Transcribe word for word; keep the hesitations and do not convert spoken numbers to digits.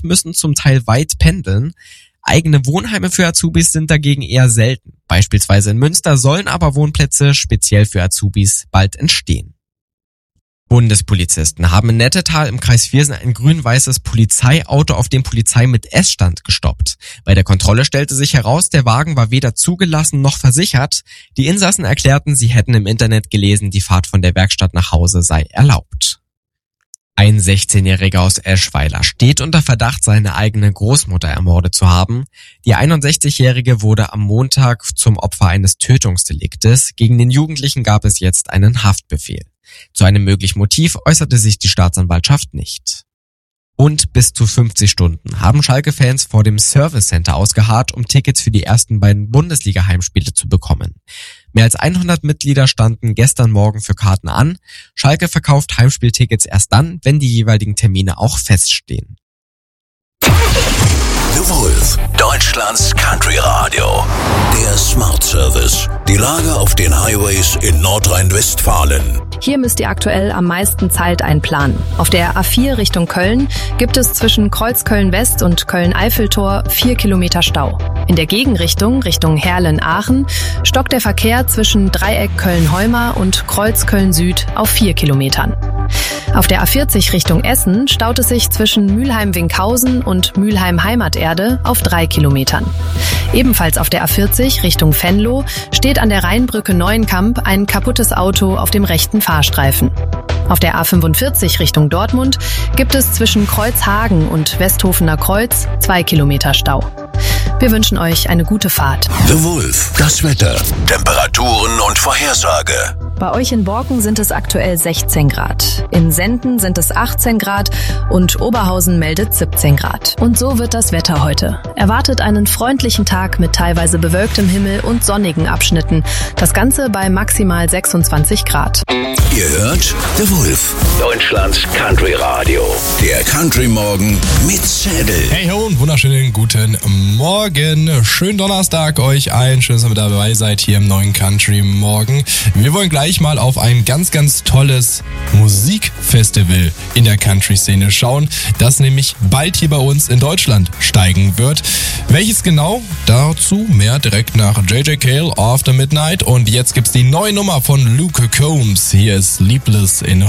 und müssen zum Teil weit pendeln. Eigene Wohnheime für Azubis sind dagegen eher selten. Beispielsweise in Münster sollen aber Wohnplätze speziell für Azubis bald entstehen. Bundespolizisten haben in Nettetal im Kreis Viersen ein grün-weißes Polizeiauto auf dem Polizei mit Essstand gestoppt. Bei der Kontrolle stellte sich heraus, der Wagen war weder zugelassen noch versichert. Die Insassen erklärten, sie hätten im Internet gelesen, die Fahrt von der Werkstatt nach Hause sei erlaubt. Ein sechzehnjähriger aus Eschweiler steht unter Verdacht, seine eigene Großmutter ermordet zu haben. Die einundsechzigjährige wurde am Montag zum Opfer eines Tötungsdeliktes. Gegen den Jugendlichen gab es jetzt einen Haftbefehl. Zu einem möglichen Motiv äußerte sich die Staatsanwaltschaft nicht. Und bis zu fünfzig Stunden haben Schalke-Fans vor dem Service Center ausgeharrt, um Tickets für die ersten beiden Bundesliga-Heimspiele zu bekommen. Mehr als hundert Mitglieder standen gestern Morgen für Karten an. Schalke verkauft Heimspieltickets erst dann, wenn die jeweiligen Termine auch feststehen. The Wolf, Deutschlands Country Radio. Der Smart Service. Die Lage auf den Highways in Nordrhein-Westfalen. Hier müsst ihr aktuell am meisten Zeit einplanen. Auf der A vier Richtung Köln gibt es zwischen Kreuzköln-West und Köln-Eiffeltor vier Kilometer Stau. In der Gegenrichtung, Richtung Herlen-Aachen, stockt der Verkehr zwischen Dreieck Köln-Heuma und Kreuz Köln-Süd auf vier Kilometern. Auf der A vierzig Richtung Essen staut es sich zwischen Mülheim-Winkhausen und Mülheim-Heimaterde auf drei Kilometern. Ebenfalls auf der A vierzig Richtung Venlo steht an der Rheinbrücke Neuenkamp ein kaputtes Auto auf dem rechten Fahrstreifen. Auf der A fünfundvierzig Richtung Dortmund gibt es zwischen Kreuzhagen und Westhofener Kreuz zwei Kilometer Stau. Wir wünschen euch eine gute Fahrt. The Wolf, das Wetter, Temperaturen und Vorhersage. Bei euch in Borken sind es aktuell sechzehn Grad. In Senden sind es achtzehn Grad und Oberhausen meldet siebzehn Grad. Und so wird das Wetter heute. Erwartet einen freundlichen Tag mit teilweise bewölktem Himmel und sonnigen Abschnitten. Das Ganze bei maximal sechsundzwanzig Grad. Ihr hört The Wolf, Deutschlands Country Radio. Der Country Morgen mit Zedel. Hey ho und wunderschönen guten Morgen. Schönen Donnerstag euch allen. Schön, dass ihr mit dabei seid hier im neuen Country Morgen. Wir wollen gleich mal auf ein ganz, ganz tolles Musikfestival in der Country-Szene schauen, das nämlich bald hier bei uns in Deutschland steigen wird. Welches genau? Dazu mehr direkt nach J J Cale, After Midnight. Und jetzt gibt's die neue Nummer von Luke Combs. Hier ist Sleepless in